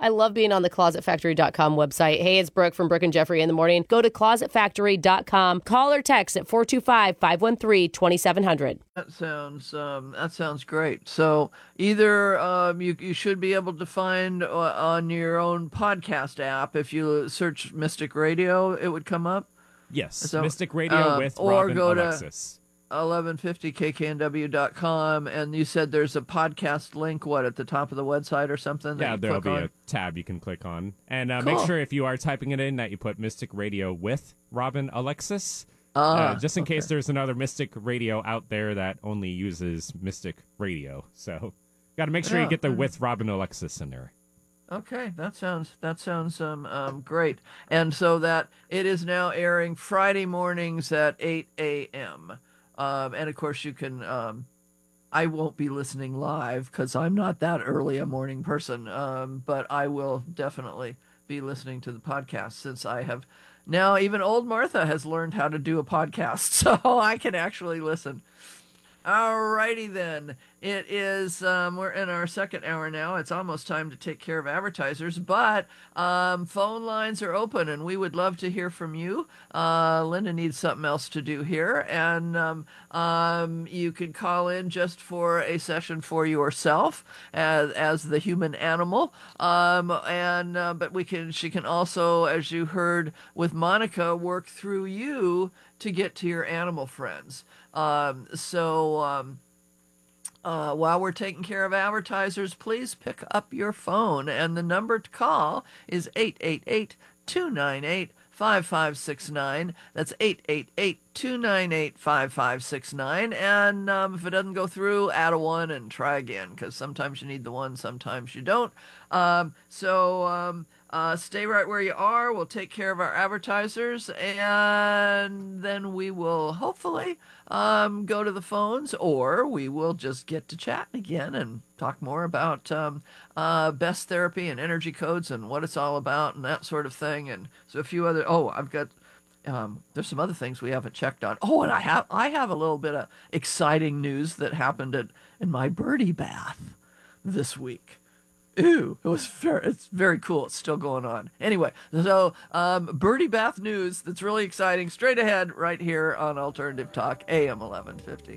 I love being on the ClosetFactory.com website. Hey, it's Brooke from Brooke and Jeffrey in the morning. Go to ClosetFactory.com. Call or text at 425-513-2700. That sounds great. So either you should be able to find on your own podcast app, if you search Mystic Radio, it would come up. Yes, so, Mystic Radio with Robin Alexis. 1150kknw.com, and you said there's a podcast link, at the top of the website or something? Yeah, there'll be a tab you can click on. And cool. Make sure if you are typing it in that you put Mystic Radio with Robin Alexis, just in case there's another Mystic Radio out there that only uses Mystic Radio. So got to make sure you get the with Robin Alexis in there. Okay, that sounds great. And so that it is now airing Friday mornings at 8 a.m., and of course you can, I won't be listening live because I'm not that early a morning person, but I will definitely be listening to the podcast, since I have now, even old Martha has learned how to do a podcast, so I can actually listen. Alrighty then. It is, we're in our second hour now. It's almost time to take care of advertisers, but phone lines are open and we would love to hear from you. Linda needs something else to do here, and you can call in just for a session for yourself as the human animal. But she can also, as you heard with Monica, work through you to get to your animal friends. While we're taking care of advertisers, please pick up your phone, and the number to call is 888-298-5569. That's 888-298-5569. And if it doesn't go through, add a 1 and try again, because sometimes you need the 1, sometimes you don't. Stay right where you are. We'll take care of our advertisers, and then we will hopefully go to the phones, or we will just get to chatting again and talk more about best therapy and energy codes and what it's all about and that sort of thing. And so a few other, I've got, there's some other things we haven't checked on. And I have a little bit of exciting news that happened in my birdie bath this week. Ooh, it's very cool. It's still going on. Anyway, so birdie bath news that's really exciting straight ahead right here on Alternative Talk, AM 1150.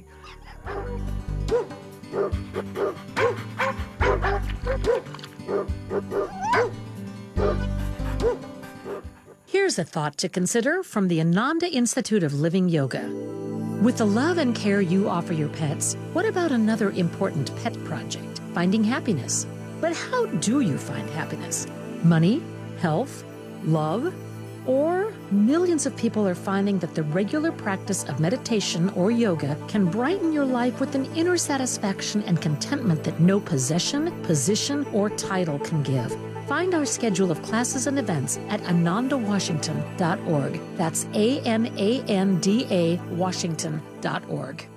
Here's a thought to consider from the Ananda Institute of Living Yoga. With the love and care you offer your pets, what about another important pet project, finding happiness? But how do you find happiness? Money? Health? Love? Or millions of people are finding that the regular practice of meditation or yoga can brighten your life with an inner satisfaction and contentment that no possession, position, or title can give. Find our schedule of classes and events at anandawashington.org. That's ANANDA Washington.org.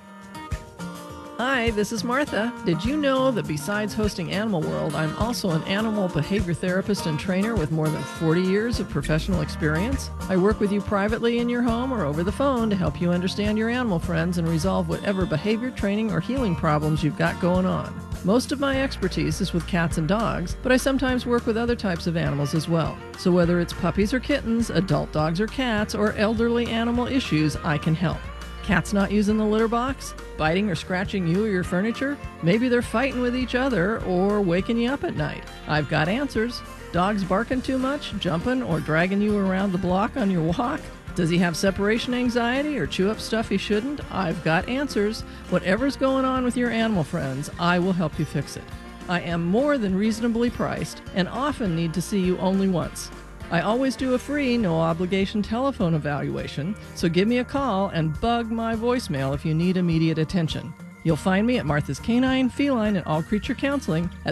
Hi, this is Martha. Did you know that besides hosting Animal World, I'm also an animal behavior therapist and trainer with more than 40 years of professional experience? I work with you privately in your home or over the phone to help you understand your animal friends and resolve whatever behavior, training, or healing problems you've got going on. Most of my expertise is with cats and dogs, but I sometimes work with other types of animals as well. So whether it's puppies or kittens, adult dogs or cats, or elderly animal issues, I can help. Cats not using the litter box? Biting or scratching you or your furniture? Maybe they're fighting with each other or waking you up at night. I've got answers. Dogs barking too much, jumping, or dragging you around the block on your walk? Does he have separation anxiety or chew up stuff he shouldn't? I've got answers. Whatever's going on with your animal friends, I will help you fix it. I am more than reasonably priced and often need to see you only once. I always do a free, no-obligation telephone evaluation, so give me a call and bug my voicemail if you need immediate attention. You'll find me at Martha's Canine, Feline, and All Creature Counseling at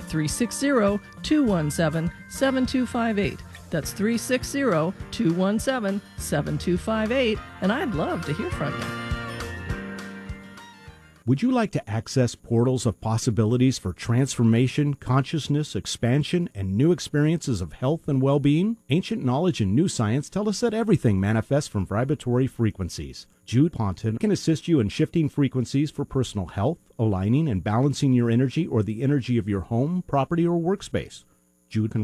360-217-7258. That's 360-217-7258, and I'd love to hear from you. Would you like to access portals of possibilities for transformation, consciousness, expansion, and new experiences of health and well-being? Ancient knowledge and new science tell us that everything manifests from vibratory frequencies. Jude Ponton can assist you in shifting frequencies for personal health, aligning and balancing your energy or the energy of your home, property, or workspace. Jude can